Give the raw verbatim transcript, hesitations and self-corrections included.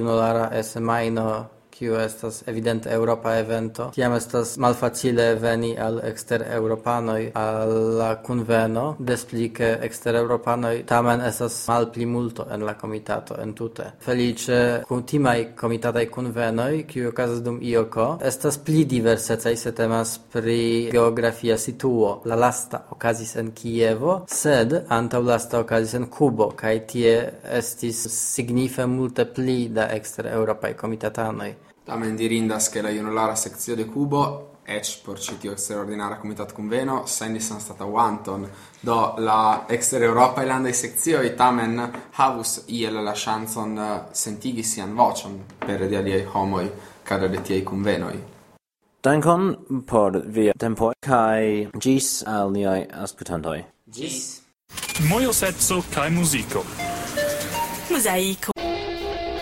junulara semajno, kiu estas evidente Europa evento. Tiam estas malfacile veni al ekstereuropanoj al la kunveno, des pli ke ekstereuropanoj tamen estas malpli multo en la komitato entute. Feliĉe kutimaj komitataj kunvenoj, kiuj okazas dum I O K, estas pli diversecaj, se temas pri geografia situo. La lasta okazis en Kievo, sed antaŭlasta okazis en Kubo, kaj tie estis signife multe pli da ekstereŭropaj komitatanoj. Tamen dirindas che la junulara sekcio de Kubo, ec por ĉi tiu eksterordinara komitatkunveno, sendis anstataŭ Anton. Do la ekstereuropaj landaj sekcioj tamen havus iel la ŝancon sentigi sian voĉon pere de aliaj homoj kadre de tiaj kunvenoj. Dankon por via tempo kaj ĝis al niaj aŭskultantoj. Ĝis. Mojoseco kaj muziko. Mosaico.